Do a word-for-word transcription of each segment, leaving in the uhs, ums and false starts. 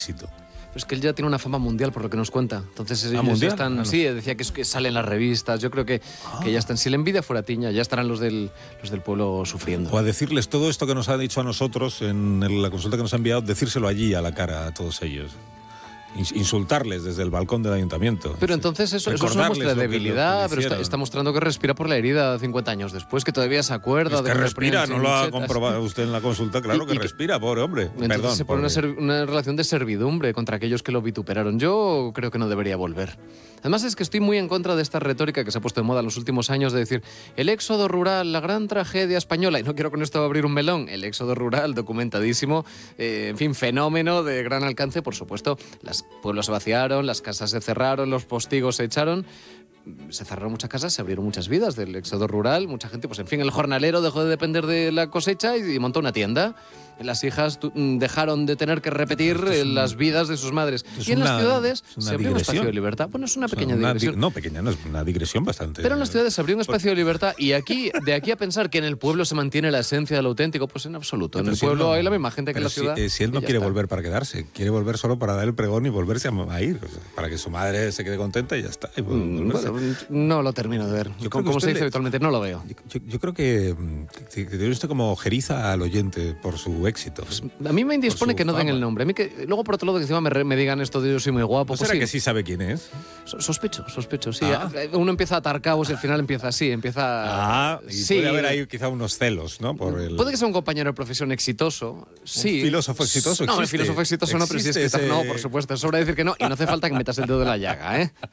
éxito. Pero es que él ya tiene una fama mundial por lo que nos cuenta. Entonces ellos mundial? ya están... Ah, no. Sí, decía que, es, que salen las revistas. Yo creo que, Ah. que ya están... Si la envidia fuera tiña, ya estarán los del, los del pueblo sufriendo. O a decirles todo esto que nos ha dicho a nosotros en el- la consulta que nos ha enviado, decírselo allí a la cara a todos ellos. Ins- Insultarles desde el balcón del ayuntamiento. Pero entonces eso, eso es una Recordarles muestra de lo que- lo que debilidad, pero está, hicieron. está mostrando que respira por la herida cincuenta años después, que todavía se acuerda Es de que le respira, ponían no lo ha chinchetas. comprobado usted en la consulta, claro Y- que y que- respira, pobre hombre. Entonces Perdón. se pone una, pobre. ser- una relación de servidumbre contra aquellos que lo vituperaron. Yo creo que no debería volver. Además es que estoy muy en contra de esta retórica que se ha puesto de moda en los últimos años de decir el éxodo rural, la gran tragedia española. Y no quiero con esto abrir un melón. El éxodo rural, documentadísimo, eh, en fin, fenómeno de gran alcance, por supuesto. Los pueblos se vaciaron, las casas se cerraron, los postigos se echaron. Se cerraron muchas casas, se abrieron muchas vidas del éxodo rural. Mucha gente, pues en fin, el jornalero dejó de depender de la cosecha y, y montó una tienda. Las hijas tu, dejaron de tener que repetir Es eh, un- las vidas de sus madres. es Y en una- las ciudades es una se abrió un espacio digresión. de libertad. Bueno, es una O sea, pequeña una di- digresión. No, pequeña, no, es una digresión bastante. Pero en las ciudades se abrió un espacio de libertad y aquí, de aquí a pensar que en el pueblo se mantiene la esencia de lo auténtico, pues en absoluto. En Pero el si él pueblo no- hay la misma gente que en pero la ciudad. Si, eh, si él no y ya quiere está. volver para quedarse, quiere volver solo para dar el pregón y volverse a, a ir, o sea, para que su madre se quede contenta y ya está. Y Mm, volverse. Bueno, no lo termino de ver. Yo creo Como, que como usted se dice le- habitualmente, no lo veo. Yo, yo creo que, mm, que, que tiene usted como jeriza al oyente por su éxito. A mí me indispone su que no den fama. el nombre. A mí que luego por otro lado que encima me, re- me digan esto de yo soy muy guapo. ¿No Pues será sí. que sí sabe quién es? So- Sospecho, sospecho, sí. Ah. Uno empieza a atar cabos y al final empieza así, empieza... Ah, y sí. puede haber ahí quizá unos celos, ¿no? Por el... Puede que sea un compañero de profesión exitoso, sí. filósofo exitoso No, el existe. filósofo exitoso no, pero sí Existe escritor, ese- no, por supuesto. Sobra decir que no, y no hace falta que metas el dedo en la llaga, ¿eh?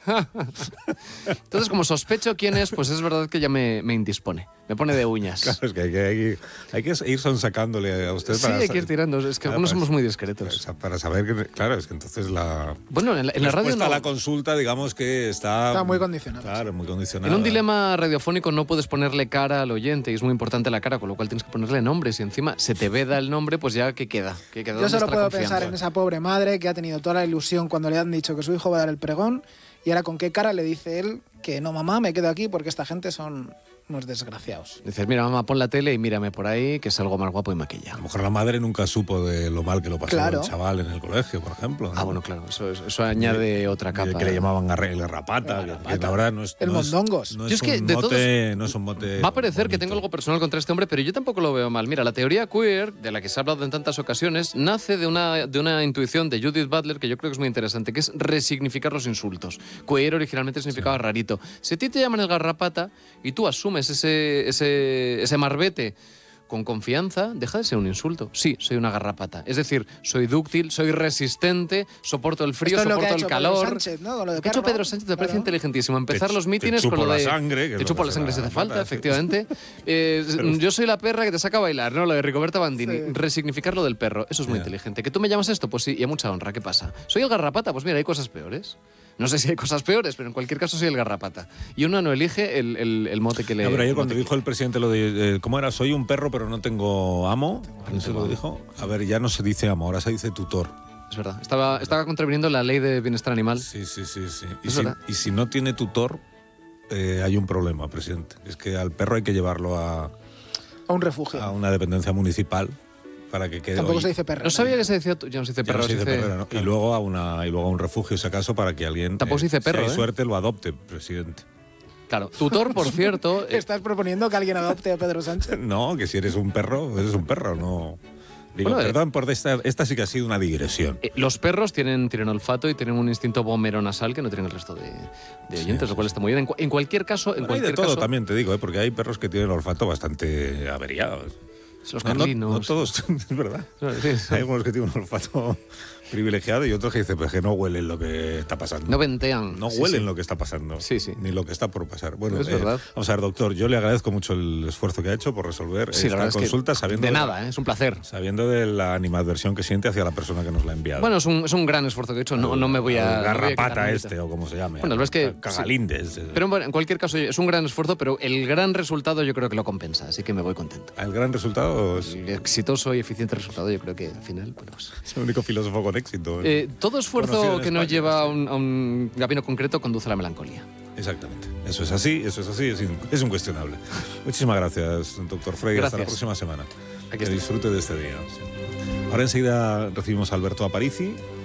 Entonces, como sospecho quién es, pues es verdad que ya me, me indispone. Me pone de uñas. Claro, es que hay que, hay que, hay que ir sonsacándole a usted Sí, para... hay que ir tirando. Es que Claro, algunos para- somos muy discretos. para- Para saber que... Claro, es que entonces la... Bueno, en la, en la radio respuesta no. a la consulta, digamos que está... Está muy condicionada. Claro, muy condicionada. En un dilema radiofónico no puedes ponerle cara al oyente y es muy importante la cara, con lo cual tienes que ponerle nombre. Si encima se te veda el nombre, pues ya ¿qué queda? ¿Qué queda? Yo ¿Dónde solo está la puedo confianza? pensar en esa pobre madre que ha tenido toda la ilusión cuando le han dicho que su hijo va a dar el pregón y ahora con qué cara le dice él que no, mamá, me quedo aquí porque esta gente son unos desgraciados. Dices, mira, mamá, pon la tele y mírame por ahí, que es algo más guapo y maquilla. A lo mejor la madre nunca supo de lo mal que lo pasó Claro. el chaval en el colegio, por ejemplo. ¿no? Ah, bueno, claro, eso, eso añade otra Y capa. de que le llamaban garre- el garrapata, que- que la verdad no es, El no es- mondongos. no Yo es, es que un de mote, no es un mote Va a parecer que bonito. tengo algo personal contra este hombre, pero yo tampoco lo veo mal. Mira, la teoría queer, de la que se ha hablado en tantas ocasiones, nace de una, de una intuición de Judith Butler que yo creo que es muy interesante, que es resignificar los insultos. Queer originalmente significaba rarito. Si a ti te llaman el garrapata y tú asumes ese, ese, ese marbete con confianza, deja de ser un insulto. Sí, soy una garrapata. Es decir, soy dúctil, soy resistente, soporto el frío, Esto es lo que ha soporto el hecho calor. Pedro Sánchez, ¿no? Con lo de Lo que ha hecho perro. Pedro Sánchez me parece Claro. inteligentísimo. Empezar Te- los te mítines chupo con lo la de... sangre, que es te lo chupo que la se sangre la si hace garrapata, falta, efectivamente. Eh, yo soy la perra que te saca a bailar, ¿no? Lo de Rigoberta Bandini. Sí. Resignificar lo del perro. Eso es muy Ya. inteligente. ¿Que tú me llamas esto? Pues sí, y a mucha honra. ¿Qué pasa? Soy el garrapata. Pues mira, hay cosas peores. No sé si hay cosas peores, pero en cualquier caso soy el garrapata. Y uno no elige el, el- el mote que le... No, pero ayer el cuando mote dijo el presidente lo de, eh, ¿cómo era? Soy un perro pero no tengo amo, ¿quién se lo dijo? A ver, ya no se dice amo, ahora se dice tutor. que- Es verdad. Estaba, estaba contraviniendo la ley de bienestar animal. Sí, sí, sí, sí. Y, Es si, verdad. y si no tiene tutor, eh, hay un problema, presidente. Es que al perro hay que llevarlo a, A un refugio. a una dependencia municipal para que quede... Tampoco oye, se dice perro. No sabía que se decía... Ya no se dice ya perro, no se dice se dice- perrera, ¿no? claro. Y luego a una y luego a un refugio, si acaso, para que alguien... Tampoco se dice perro, si hay ¿eh? suerte, lo adopte, presidente. Claro. Tutor, por cierto... eh, ¿Estás proponiendo que alguien adopte a Pedro Sánchez? No, que si eres un perro, eres un perro, no... Digo, Bueno, eh, perdón por esta, esta sí que ha sido una digresión. Eh, Los perros tienen, tienen olfato y tienen un instinto vomero nasal que no tienen el resto de, de oyentes, sí, lo cual está muy bien. En, cu- en cualquier caso, en Bueno, hay de cualquier todo caso, también, te digo, ¿eh? Porque hay perros que tienen olfato bastante averiados. los No, no- carlinos. no todos, es verdad. Sí, sí. Hay algunos que tienen un olfato privilegiado y otros que dicen pues que no huelen lo que está pasando. No ventean. No Sí, huelen sí. lo que está pasando. Sí, sí. Ni lo que está por pasar. Bueno, Es eh, verdad. vamos a ver, doctor, yo le agradezco mucho el esfuerzo que ha hecho por resolver Sí, la esta verdad es que consulta sabiendo de la- nada, ¿eh? Es un placer. sabiendo de la animadversión que siente hacia la persona que nos la ha enviado. Bueno, es un, es un gran esfuerzo que he hecho. No, no me voy a. Al no voy a garrapata quitar mérito. este, o como se llame. Bueno, la verdad es que- Cagalindes. eh. Pero bueno, en cualquier caso, es un gran esfuerzo, pero el gran resultado yo creo que lo compensa, así que me voy contento. El gran resultado es, El exitoso y eficiente resultado, yo creo que al final, bueno, pues. es el único filósofo con éxito. ¿eh? Eh, todo Conocido esfuerzo en que no España, lleva a sí. un, a un camino concreto conduce a la melancolía. Exactamente. Eso es así, eso es así, es, in- es incuestionable. Muchísimas gracias, doctor Frey. Hasta la Gracias. próxima semana. Aquí que estoy. disfrute de este día. Sí. Ahora enseguida recibimos a Alberto Aparici